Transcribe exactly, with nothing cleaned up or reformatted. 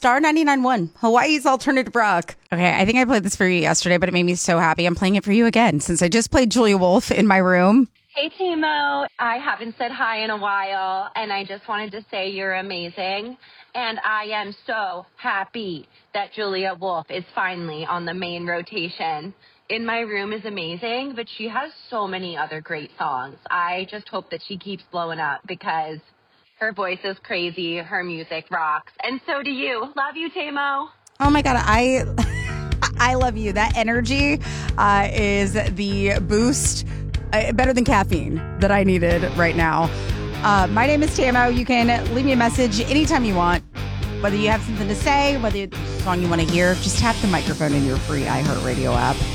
Star ninety-nine point one, Hawaii's alternative rock. Okay, I think I played this for you yesterday, but it made me so happy. I'm playing it for you again since I just played Julia Wolf in my room. Hey, Timo. I haven't said hi in a while, and I just wanted to say you're amazing. And I am so happy that Julia Wolf is finally on the main rotation. In My Room is amazing, but she has so many other great songs. I just hope that she keeps blowing up because her voice is crazy, her music rocks, and so do you. Love you, Tamo. Oh my God, I I love you. That energy uh, is the boost, uh, better than caffeine, that I needed right now. Uh, my name is Tamo. You can leave me a message anytime you want. Whether you have something to say, whether it's a song you want to hear, just tap the microphone in your free iHeartRadio app.